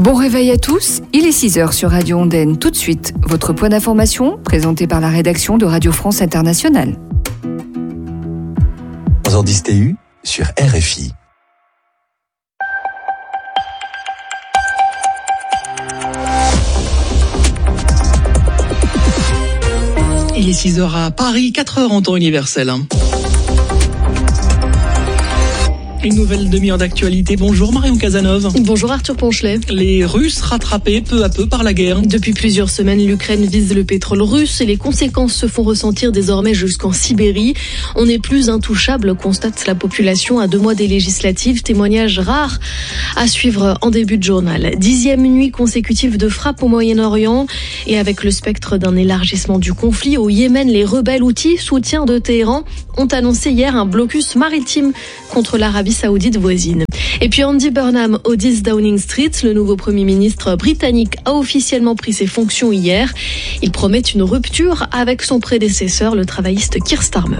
Bon réveil à tous, il est 6h sur Radio Ondaine. Tout de suite, votre point d'information présenté par la rédaction de Radio France Internationale. 11h10 TU sur RFI. Il est 6h à Paris, 4h en temps universel. Une nouvelle demi-heure d'actualité. Bonjour Marion Casanov. Bonjour Arthur Ponchelet. Les Russes rattrapés peu à peu par la guerre. Depuis plusieurs semaines, l'Ukraine vise le pétrole russe et les conséquences se font ressentir désormais jusqu'en Sibérie. On n'est plus intouchable, constate la population à 2 mois des législatives. Témoignage rare à suivre en début de journal. 10e nuit consécutive de frappe au Moyen-Orient et avec le spectre d'un élargissement du conflit au Yémen, les rebelles houthis, soutien de Téhéran, ont annoncé hier un blocus maritime contre l'Arabie Saoudite voisine. Et puis Andy Burnham au 10 Downing Street, le nouveau Premier ministre britannique a officiellement pris ses fonctions hier. Il promet une rupture avec son prédécesseur, le travailliste Keir Starmer.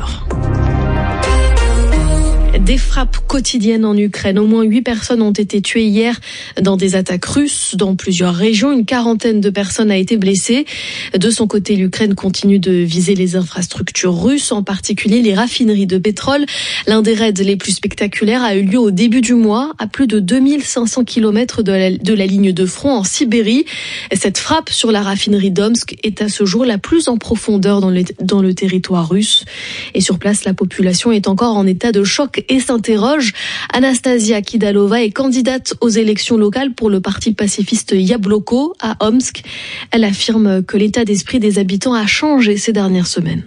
Des frappes quotidiennes en Ukraine. Au moins 8 personnes ont été tuées hier dans des attaques russes dans plusieurs régions. Une quarantaine de personnes a été blessée. De son côté, l'Ukraine continue de viser les infrastructures russes, en particulier les raffineries de pétrole. L'un des raids les plus spectaculaires a eu lieu au début du mois, à plus de 2500 km de la ligne de front en Sibérie. Cette frappe sur la raffinerie d'Omsk est à ce jour la plus en profondeur dans le territoire russe. Et sur place, la population est encore en état de choc et s'interroge. Anastasia Kidalova est candidate aux élections locales pour le parti pacifiste Yabloko à Omsk. Elle affirme que l'état d'esprit des habitants a changé ces dernières semaines.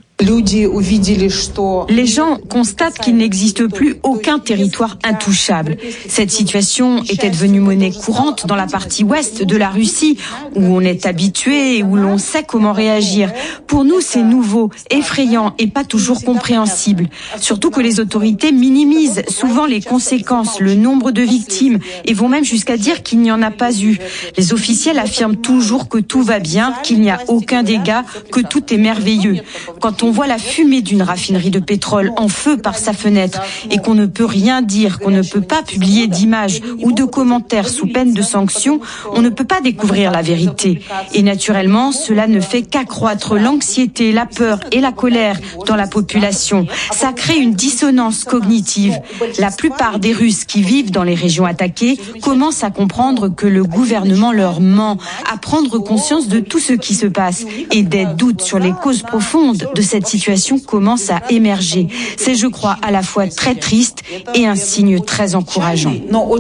Les gens constatent qu'il n'existe plus aucun territoire intouchable. Cette situation était devenue monnaie courante dans la partie ouest de la Russie, où on est habitué et où l'on sait comment réagir. Pour nous, c'est nouveau, effrayant et pas toujours compréhensible. Surtout que les autorités minimisent souvent les conséquences, le nombre de victimes, et vont même jusqu'à dire qu'il n'y en a pas eu. Les officiels affirment toujours que tout va bien, qu'il n'y a aucun dégât, que tout est merveilleux. Quand on voit la fumée d'une raffinerie de pétrole en feu par sa fenêtre et qu'on ne peut rien dire, qu'on ne peut pas publier d'images ou de commentaires sous peine de sanctions, on ne peut pas découvrir la vérité. Et naturellement, cela ne fait qu'accroître l'anxiété, la peur et la colère dans la population. Ça crée une dissonance cognitive. La plupart des Russes qui vivent dans les régions attaquées commencent à comprendre que le gouvernement leur ment, à prendre conscience de tout ce qui se passe et des doutes sur les causes profondes de cette situation commence à émerger. C'est, je crois, à la fois très triste et un signe très encourageant.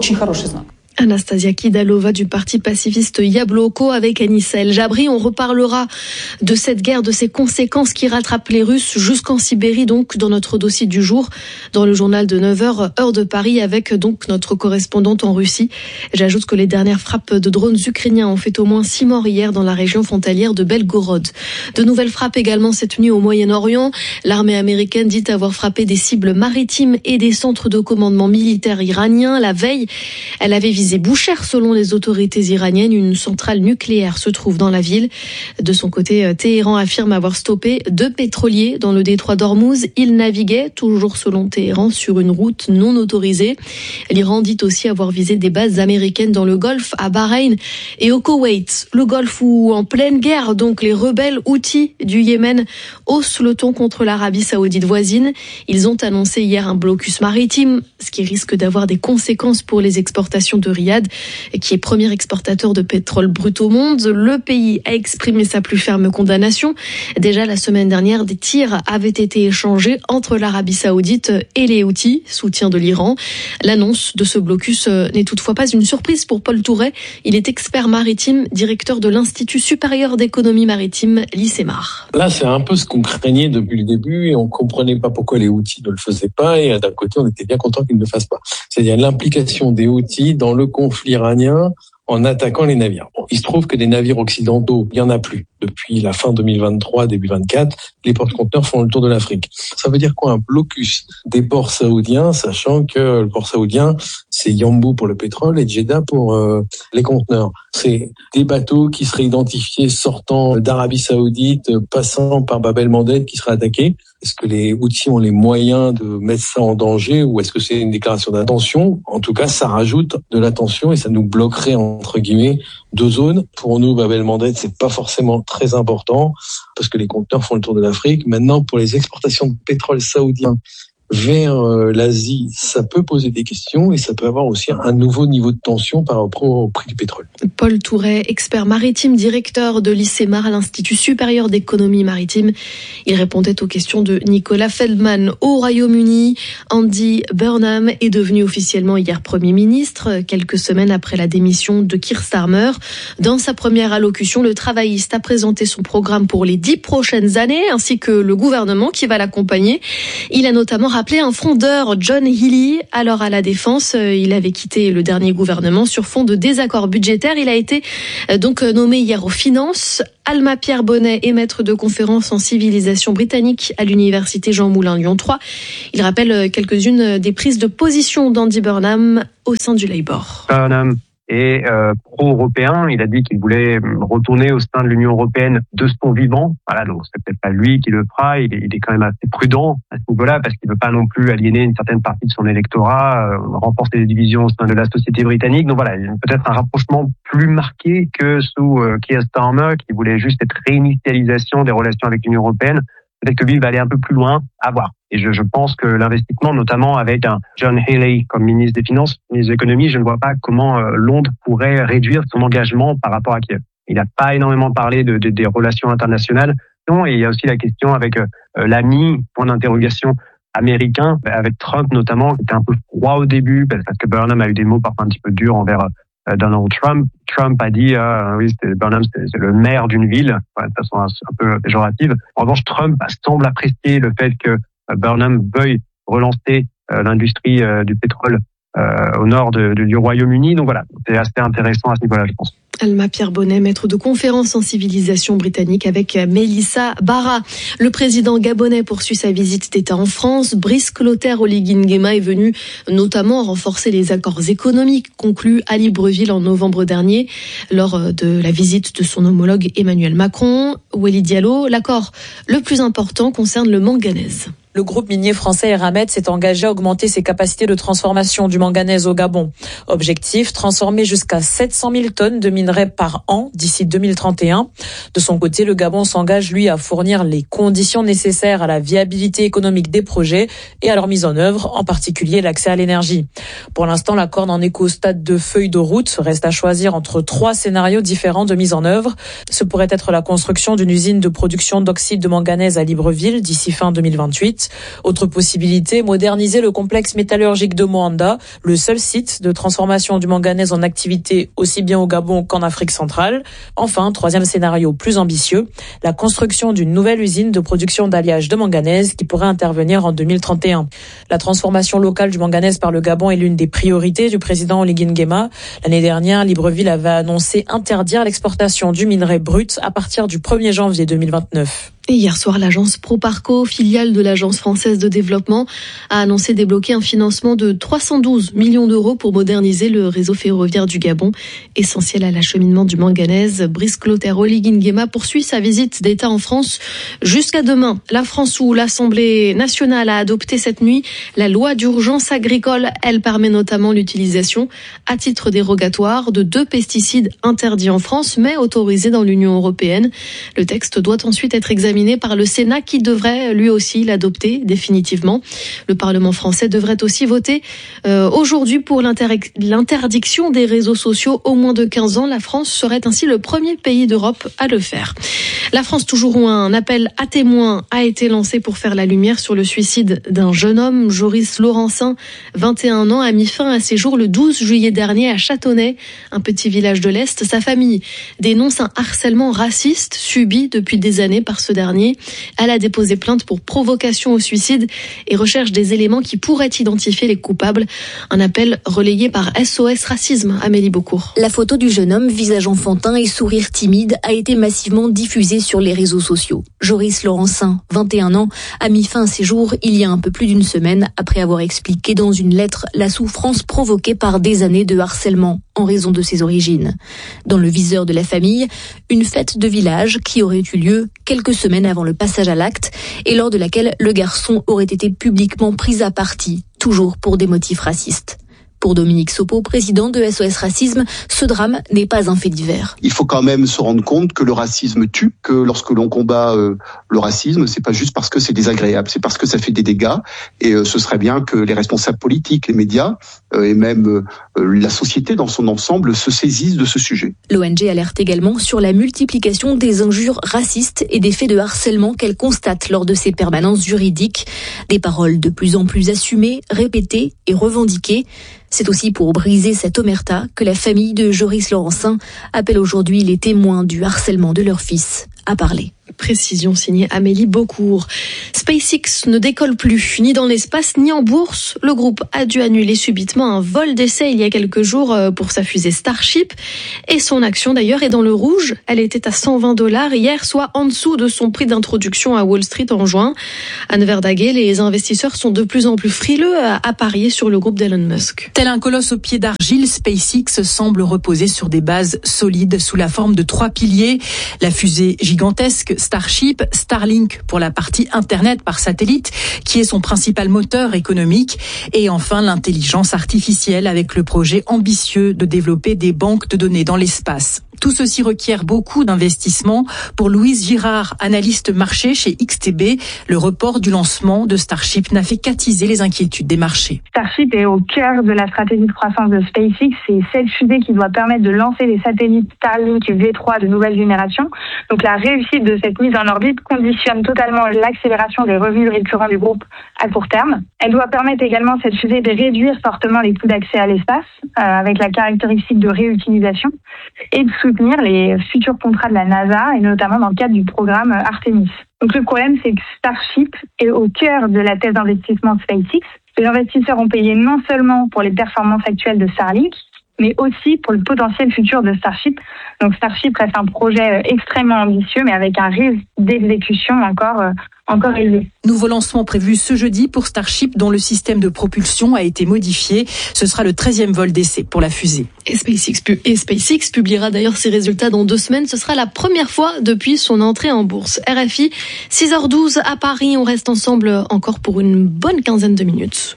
Anastasia Kidalova du parti pacifiste Yabloko avec Anissa El Jabri. On reparlera de cette guerre, de ses conséquences qui rattrapent les Russes jusqu'en Sibérie, donc dans notre dossier du jour, dans le journal de 9h, heure de Paris, avec donc notre correspondante en Russie. J'ajoute que les dernières frappes de drones ukrainiens ont fait au moins 6 morts hier dans la région frontalière de Belgorod. De nouvelles frappes également cette nuit au Moyen-Orient. L'armée américaine dit avoir frappé des cibles maritimes et des centres de commandement militaires iraniens. La veille, elle avait visé Boucher, selon les autorités iraniennes. Une centrale nucléaire se trouve dans la ville. De son côté, Téhéran affirme avoir stoppé 2 pétroliers dans le détroit d'Ormuz. Ils naviguaient, toujours selon Téhéran, sur une route non autorisée. L'Iran dit aussi avoir visé des bases américaines dans le Golfe, à Bahreïn et au Koweït. Le Golfe où, en pleine guerre, donc les rebelles houthis du Yémen haussent le ton contre l'Arabie Saoudite voisine. Ils ont annoncé hier un blocus maritime, ce qui risque d'avoir des conséquences pour les exportations de Riyad, qui est premier exportateur de pétrole brut au monde. Le pays a exprimé sa plus ferme condamnation. Déjà la semaine dernière, des tirs avaient été échangés entre l'Arabie Saoudite et les Houthis, soutien de l'Iran. L'annonce de ce blocus n'est toutefois pas une surprise pour Paul Touret. Il est expert maritime, directeur de l'Institut supérieur d'économie maritime, l'ICEMAR. Là, c'est un peu ce qu'on craignait depuis le début et on comprenait pas pourquoi les Houthis ne le faisaient pas et d'un côté, on était bien content qu'ils ne le fassent pas. C'est-à-dire l'implication des Houthis dans le conflit iranien en attaquant les navires. Bon, il se trouve que des navires occidentaux, il y en a plus. Depuis la fin 2023, début 24, les porte-conteneurs font le tour de l'Afrique. Ça veut dire quoi, un blocus des ports saoudiens, sachant que le port saoudien, c'est Yanbu pour le pétrole et Jeddah pour les conteneurs. C'est des bateaux qui seraient identifiés sortant d'Arabie Saoudite, passant par Bab el-Mandeb qui seraient attaqués. Est-ce que les Houthis ont les moyens de mettre ça en danger ou est-ce que c'est une déclaration d'intention? En tout cas, ça rajoute de la tension et ça nous bloquerait, entre guillemets, 2 zones. Pour nous, Bab el-Mandeb, c'est pas forcément très important parce que les conteneurs font le tour de l'Afrique. Maintenant, pour les exportations de pétrole saoudien vers l'Asie, ça peut poser des questions et ça peut avoir aussi un nouveau niveau de tension par rapport au prix du pétrole. Paul Touret, expert maritime, directeur de l'ICEMAR, l'Institut supérieur d'économie maritime. Il répondait aux questions de Nicolas Feldman. Au Royaume-Uni, Andy Burnham est devenu officiellement hier Premier ministre, quelques semaines après la démission de Keir Starmer. Dans sa première allocution, le travailliste a présenté son programme pour les 10 prochaines années, ainsi que le gouvernement qui va l'accompagner. Il a notamment rappelé un frondeur, John Healey, alors à la Défense. Il avait quitté le dernier gouvernement sur fond de désaccords budgétaires. Il a été donc nommé hier aux Finances. Alma Pierre Bonnet est maître de conférences en civilisation britannique à l'université Jean Moulin Lyon 3. Il rappelle quelques-unes des prises de position d'Andy Burnham au sein du Labour. Burnham est pro-européen. Il a dit qu'il voulait retourner au sein de l'Union européenne de son vivant. Voilà, donc c'est peut-être pas lui qui le fera. Il est quand même assez prudent à ce niveau-là parce qu'il veut pas non plus aliéner une certaine partie de son électorat, renforcer les divisions au sein de la société britannique. Donc voilà, il y a peut-être un rapprochement plus marqué que sous Keir Starmer qui voulait juste cette réinitialisation des relations avec l'Union européenne. Peut-être que lui, il va aller un peu plus loin, à voir. Et je pense que l'investissement, notamment avec un John Healey comme ministre des Finances, ministre de l'Économie, je ne vois pas comment Londres pourrait réduire son engagement par rapport à Kiev. Il n'a pas énormément parlé des relations internationales. Et il y a aussi la question avec l'ami, point d'interrogation, américain, avec Trump notamment, qui était un peu froid au début, parce que Burnham a eu des mots parfois un petit peu durs envers Donald Trump. Trump a dit oui, Burnham c'est le maire d'une ville, de façon un peu péjorative. En revanche, Trump semble apprécier le fait que Burnham veuille relancer l'industrie du pétrole au nord du Royaume-Uni. Donc voilà, c'est assez intéressant à ce niveau-là, je pense. Alma Pierre Bonnet, maître de conférences en civilisation britannique avec Mélissa Barra. Le président gabonais poursuit sa visite d'État en France. Brice Clotaire Oligui Nguema est venu notamment renforcer les accords économiques conclus à Libreville en novembre dernier lors de la visite de son homologue Emmanuel Macron. Wely Diallo, l'accord le plus important concerne le manganèse. Le groupe minier français Eramet s'est engagé à augmenter ses capacités de transformation du manganèse au Gabon. Objectif, transformer jusqu'à 700 000 tonnes de minerais par an d'ici 2031. De son côté, le Gabon s'engage, lui, à fournir les conditions nécessaires à la viabilité économique des projets et à leur mise en œuvre, en particulier l'accès à l'énergie. Pour l'instant, l'accord n'en est qu'au stade de feuille de route. Reste à choisir entre 3 scénarios différents de mise en œuvre. Ce pourrait être la construction d'une usine de production d'oxyde de manganèse à Libreville d'ici fin 2028. Autre possibilité, moderniser le complexe métallurgique de Moanda, le seul site de transformation du manganèse en activité aussi bien au Gabon qu'en Afrique centrale. Enfin, 3e scénario plus ambitieux, la construction d'une nouvelle usine de production d'alliage de manganèse qui pourrait intervenir en 2031. La transformation locale du manganèse par le Gabon est l'une des priorités du président Oligui Nguema. L'année dernière, Libreville avait annoncé interdire l'exportation du minerai brut à partir du 1er janvier 2029. Et hier soir, l'agence Proparco, filiale de l'Agence française de développement, a annoncé débloquer un financement de 312 millions d'euros pour moderniser le réseau ferroviaire du Gabon, essentiel à l'acheminement du manganèse. Brice Clotaire Oligui Nguema poursuit sa visite d'État en France jusqu'à demain. La France, où l'Assemblée nationale a adopté cette nuit la loi d'urgence agricole. Elle permet notamment l'utilisation à titre dérogatoire de 2 pesticides interdits en France, mais autorisés dans l'Union européenne. Le texte doit ensuite être examiné par le Sénat qui devrait lui aussi l'adopter définitivement. Le Parlement français devrait aussi voter aujourd'hui pour l'interdiction des réseaux sociaux aux moins de 15 ans. La France serait ainsi le premier pays d'Europe à le faire. La France, toujours où un appel à témoins a été lancé pour faire la lumière sur le suicide d'un jeune homme. Joris Laurencin, 21 ans, a mis fin à ses jours le 12 juillet dernier à Châtonnay, un petit village de l'Est. Sa famille dénonce un harcèlement raciste subi depuis des années par ce dernier. Elle a déposé plainte pour provocation au suicide et recherche des éléments qui pourraient identifier les coupables. Un appel relayé par SOS Racisme, Amélie Beaucourt. La photo du jeune homme, visage enfantin et sourire timide, a été massivement diffusée sur les réseaux sociaux. Joris Laurencin, 21 ans, a mis fin à ses jours il y a un peu plus d'une semaine après avoir expliqué dans une lettre la souffrance provoquée par des années de harcèlement en raison de ses origines. Dans le viseur de la famille, une fête de village qui aurait eu lieu quelques semaines avant le passage à l'acte et lors de laquelle le garçon aurait été publiquement pris à partie, toujours pour des motifs racistes. Pour Dominique Sopo, président de SOS Racisme, ce drame n'est pas un fait divers. Il faut quand même se rendre compte que le racisme tue, que lorsque l'on combat le racisme, c'est pas juste parce que c'est désagréable, c'est parce que ça fait des dégâts. Et ce serait bien que les responsables politiques, les médias et même la société dans son ensemble se saisissent de ce sujet. L'ONG alerte également sur la multiplication des injures racistes et des faits de harcèlement qu'elle constate lors de ses permanences juridiques. Des paroles de plus en plus assumées, répétées et revendiquées. C'est aussi pour briser cette omerta que la famille de Joris Laurencin appelle aujourd'hui les témoins du harcèlement de leur fils à parler. Précision signée Amélie Beaucourt. SpaceX ne décolle plus, ni dans l'espace, ni en bourse. Le groupe a dû annuler subitement un vol d'essai il y a quelques jours pour sa fusée Starship. Et son action d'ailleurs est dans le rouge. Elle était à $120 hier, soit en dessous de son prix d'introduction à Wall Street en juin. Anne Verdaguet, les investisseurs sont de plus en plus frileux à parier sur le groupe d'Elon Musk. Tel un colosse au pied d'argile, SpaceX semble reposer sur des bases solides sous la forme de 3 piliers. La fusée gigantesque Starship, Starlink pour la partie Internet par satellite, qui est son principal moteur économique, et enfin l'intelligence artificielle avec le projet ambitieux de développer des banques de données dans l'espace. Tout ceci requiert beaucoup d'investissements. Pour Louise Girard, analyste marché chez XTB, le report du lancement de Starship n'a fait qu'attiser les inquiétudes des marchés. Starship est au cœur de la stratégie de croissance de SpaceX. C'est cette fusée qui doit permettre de lancer les satellites Starlink V3 de nouvelle génération. Donc la réussite de cette mise en orbite conditionne totalement l'accélération des revenus récurrents du groupe à court terme. Elle doit permettre également, cette fusée, de réduire fortement les coûts d'accès à l'espace, avec la caractéristique de réutilisation, et de soutenir les futurs contrats de la NASA, et notamment dans le cadre du programme Artemis. Donc le problème, c'est que Starship est au cœur de la thèse d'investissement de SpaceX. Les investisseurs ont payé non seulement pour les performances actuelles de Starlink, mais aussi pour le potentiel futur de Starship. Donc Starship reste un projet extrêmement ambitieux, mais avec un risque d'exécution encore élevé. Nouveau lancement prévu ce jeudi pour Starship, dont le système de propulsion a été modifié. Ce sera le 13e vol d'essai pour la fusée. Et SpaceX publiera d'ailleurs ses résultats dans 2 semaines. Ce sera la première fois depuis son entrée en bourse. RFI, 6h12 à Paris. On reste ensemble encore pour une bonne quinzaine de minutes.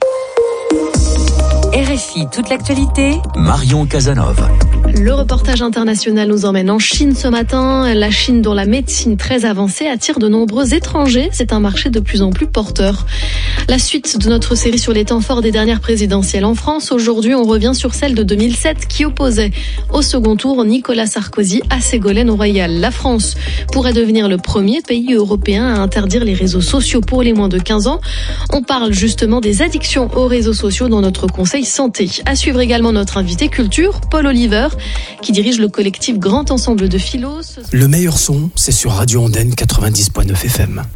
RFI, toute l'actualité. Marion Casanova. Le reportage international nous emmène en Chine ce matin. La Chine, dont la médecine très avancée attire de nombreux étrangers. C'est un marché de plus en plus porteur. La suite de notre série sur les temps forts des dernières présidentielles en France. Aujourd'hui, on revient sur celle de 2007 qui opposait au second tour Nicolas Sarkozy à Ségolène Royal. La France pourrait devenir le premier pays européen à interdire les réseaux sociaux pour les moins de 15 ans. On parle justement des addictions aux réseaux sociaux dans notre conseil santé. À suivre également notre invité culture, Paul Oliver, qui dirige le collectif Grand Ensemble de Philos. Le meilleur son, c'est sur Radio Ondenne 90.9 FM.